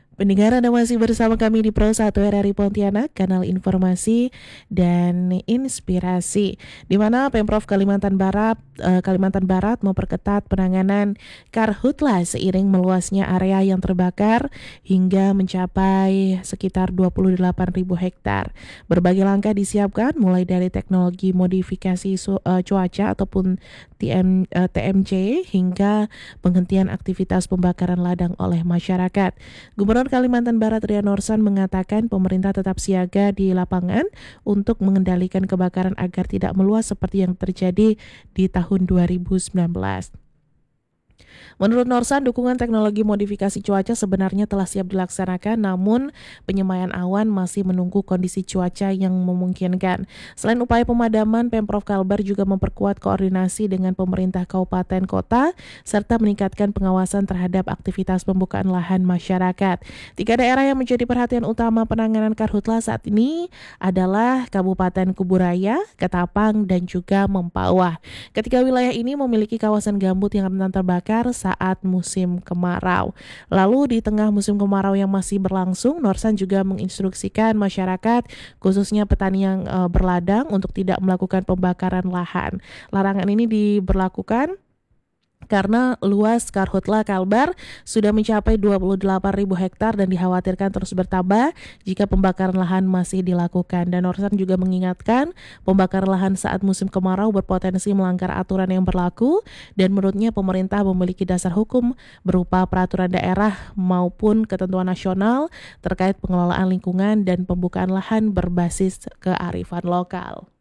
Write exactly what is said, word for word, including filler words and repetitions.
Pendengar, Anda masih bersama kami di Pro satu R R I Pontianak, kanal informasi dan inspirasi, di mana Pemprov Kalimantan Barat eh, Kalimantan Barat memperketat penanganan karhutla seiring meluasnya area yang terbakar hingga mencapai sekitar dua puluh delapan ribu hektar. Berbagai langkah disiapkan mulai dari teknologi modifikasi su- eh, cuaca ataupun T M, eh, T M C hingga penghentian aktivitas pembakaran ladang oleh masyarakat. Gubernur Kalimantan Barat Ria Norsan mengatakan pemerintah tetap siaga di lapangan untuk mengendalikan kebakaran agar tidak meluas seperti yang terjadi di tahun dua ribu sembilan belas. Menurut Norsan, dukungan teknologi modifikasi cuaca sebenarnya telah siap dilaksanakan, namun penyemayan awan masih menunggu kondisi cuaca yang memungkinkan. Selain upaya pemadaman, Pemprov Kalbar juga memperkuat koordinasi dengan pemerintah kabupaten kota, serta meningkatkan pengawasan terhadap aktivitas pembukaan lahan masyarakat. Tiga daerah yang menjadi perhatian utama penanganan karhutla saat ini adalah Kabupaten Kuburaya, Ketapang, dan juga Mempawah. Ketiga wilayah ini memiliki kawasan gambut yang rentan terbakar saat musim kemarau. Lalu di tengah musim kemarau yang masih berlangsung, Norsan juga menginstruksikan masyarakat, khususnya petani yang e, berladang, untuk tidak melakukan pembakaran lahan. Larangan ini diberlakukan karena luas karhutla Kalbar sudah mencapai dua puluh delapan ribu hektar dan dikhawatirkan terus bertambah jika pembakaran lahan masih dilakukan. Dan Norsan juga mengingatkan pembakaran lahan saat musim kemarau berpotensi melanggar aturan yang berlaku, dan menurutnya pemerintah memiliki dasar hukum berupa peraturan daerah maupun ketentuan nasional terkait pengelolaan lingkungan dan pembukaan lahan berbasis kearifan lokal.